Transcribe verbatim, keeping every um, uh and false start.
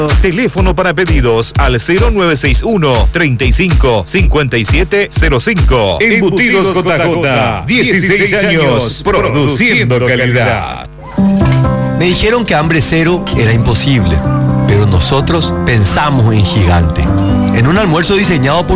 Teléfono para pedidos al cero nueve seis uno, treinta y cinco, cincuenta y siete cero cinco. Embutidos J J, dieciséis años produciendo calidad. Me dijeron que hambre cero era imposible, pero nosotros pensamos en gigante. En un almuerzo diseñado por